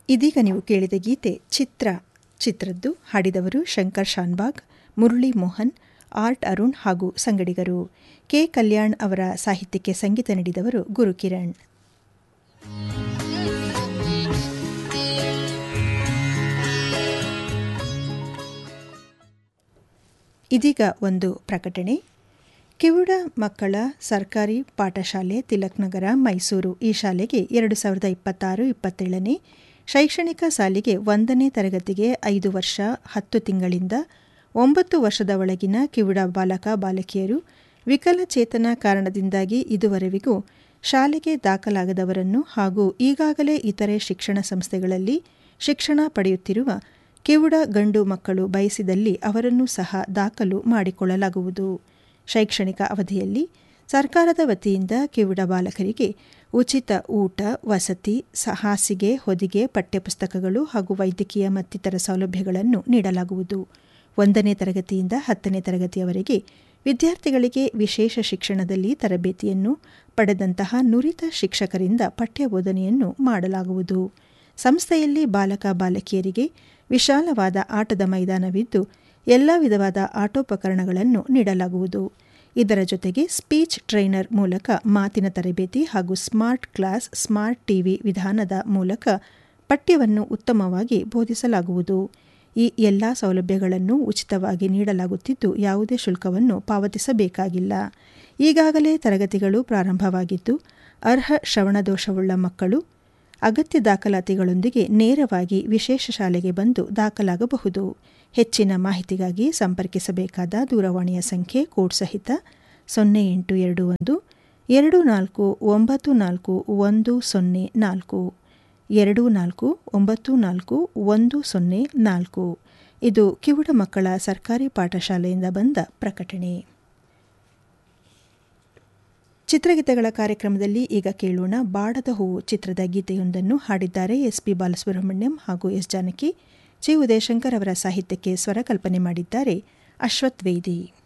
ಇದೀಗ ನೀವು ಕೇಳಿದ ಗೀತೆ ಚಿತ್ರದ್ದು. ಹಾಡಿದವರು ಶಂಕರ್ ಶಾನ್ಭಾಗ್, ಮುರಳಿ ಮೋಹನ್, ಆರ್ಟ್ ಅರುಣ್ ಹಾಗೂ ಸಂಗಡಿಗರು. ಕೆ ಕಲ್ಯಾಣ್ ಅವರ ಸಾಹಿತ್ಯಕ್ಕೆ ಸಂಗೀತ ನೀಡಿದವರು ಗುರುಕಿರಣ್. ಇದೀಗ ಒಂದು ಪ್ರಕಟಣೆ. ಕಿವುಡ ಮಕ್ಕಳ ಸರ್ಕಾರಿ ಪಾಠಶಾಲೆ ತಿಲಕ್ನಗರ, ಮೈಸೂರು ಈ ಶಾಲೆಗೆ 2026-27ನೇ ಶೈಕ್ಷಣಿಕ ಸಾಲಿಗೆ 1ನೇ ತರಗತಿಗೆ 5 ವರ್ಷ 10 ತಿಂಗಳಿಂದ 9 ವರ್ಷದ ಒಳಗಿನ ಕಿವುಡ ಬಾಲಕ ಬಾಲಕಿಯರು ವಿಕಲಚೇತನ ಕಾರಣದಿಂದಾಗಿ ಇದುವರೆವಿಗೂ ಶಾಲೆಗೆ ದಾಖಲಾಗದವರನ್ನು ಹಾಗೂ ಈಗಾಗಲೇ ಇತರೆ ಶಿಕ್ಷಣ ಸಂಸ್ಥೆಗಳಲ್ಲಿ ಶಿಕ್ಷಣ ಪಡೆಯುತ್ತಿರುವ ಕಿವುಡ ಗಂಡು ಮಕ್ಕಳು ಬಯಸಿದಲ್ಲಿ ಅವರನ್ನು ಸಹ ದಾಖಲು ಮಾಡಿಕೊಳ್ಳಲಾಗುವುದು. ಶೈಕ್ಷಣಿಕ ಅವಧಿಯಲ್ಲಿ ಸರ್ಕಾರದ ವತಿಯಿಂದ ಕಿವುಡ ಬಾಲಕರಿಗೆ ಉಚಿತ ಊಟ, ವಸತಿ, ಹಾಸಿಗೆ, ಹೊದಿಗೆ, ಪಠ್ಯಪುಸ್ತಕಗಳು ಹಾಗೂ ವೈದ್ಯಕೀಯ ಮತ್ತಿತರ ಸೌಲಭ್ಯಗಳನ್ನು ನೀಡಲಾಗುವುದು. 1ನೇ ತರಗತಿಯಿಂದ 10ನೇ ತರಗತಿಯವರೆಗೆ ವಿದ್ಯಾರ್ಥಿಗಳಿಗೆ ವಿಶೇಷ ಶಿಕ್ಷಣದಲ್ಲಿ ತರಬೇತಿಯನ್ನು ಪಡೆದಂತಹ ನುರಿತ ಶಿಕ್ಷಕರಿಂದ ಪಠ್ಯ ಬೋಧನೆಯನ್ನು ಮಾಡಲಾಗುವುದು. ಸಂಸ್ಥೆಯಲ್ಲಿ ಬಾಲಕ ಬಾಲಕಿಯರಿಗೆ ವಿಶಾಲವಾದ ಆಟದ ಮೈದಾನವಿದ್ದು ಎಲ್ಲ ವಿಧವಾದ ಆಟೋಪಕರಣಗಳನ್ನು ನೀಡಲಾಗುವುದು. ಇದರ ಜೊತೆಗೆ ಸ್ಪೀಚ್ ಟ್ರೈನರ್ ಮೂಲಕ ಮಾತಿನ ತರಬೇತಿ ಹಾಗೂ ಸ್ಮಾರ್ಟ್ ಕ್ಲಾಸ್, ಸ್ಮಾರ್ಟ್ ಟಿವಿ ವಿಧಾನದ ಮೂಲಕ ಪಠ್ಯವನ್ನು ಉತ್ತಮವಾಗಿ ಬೋಧಿಸಲಾಗುವುದು. ಈ ಎಲ್ಲ ಸೌಲಭ್ಯಗಳನ್ನು ಉಚಿತವಾಗಿ ನೀಡಲಾಗುತ್ತಿದ್ದು ಯಾವುದೇ ಶುಲ್ಕವನ್ನು ಪಾವತಿಸಬೇಕಾಗಿಲ್ಲ. ಈಗಾಗಲೇ ತರಗತಿಗಳು ಪ್ರಾರಂಭವಾಗಿದ್ದು ಅರ್ಹ ಶ್ರವಣದೋಷವುಳ್ಳ ಮಕ್ಕಳು ಅಗತ್ಯ ದಾಖಲಾತಿಗಳೊಂದಿಗೆ ನೇರವಾಗಿ ವಿಶೇಷ ಶಾಲೆಗೆ ಬಂದು ದಾಖಲಾಗಬಹುದು. ಹೆಚ್ಚಿನ ಮಾಹಿತಿಗಾಗಿ ಸಂಪರ್ಕಿಸಬೇಕಾದ ದೂರವಾಣಿಯ ಸಂಖ್ಯೆ ಕೋಡ್ ಸಹಿತ 0821 2494 2494 ಇದು ಕಿವುಡ ಮಕ್ಕಳ ಸರ್ಕಾರಿ ಪಾಠಶಾಲೆಯಿಂದ ಬಂದ ಪ್ರಕಟಣೆ. ಚಿತ್ರಗೀತೆಗಳ ಕಾರ್ಯಕ್ರಮದಲ್ಲಿ ಈಗ ಕೇಳೋಣ ಬಾಡದ ಹೂವು ಚಿತ್ರದ ಗೀತೆಯೊಂದನ್ನು. ಹಾಡಿದ್ದಾರೆ ಎಸ್.ಪಿ. ಬಾಲಸುಬ್ರಹ್ಮಣ್ಯಂ ಹಾಗೂ ಎಸ್. ಜಾನಕಿ. ಜಿ. ಉದಯಶಂಕರ್ ಅವರ ಸಾಹಿತ್ಯಕ್ಕೆ ಸ್ವರಕಲ್ಪನೆ ಮಾಡಿದ್ದಾರೆ ಅಶ್ವಥ್ ವೇದಿ.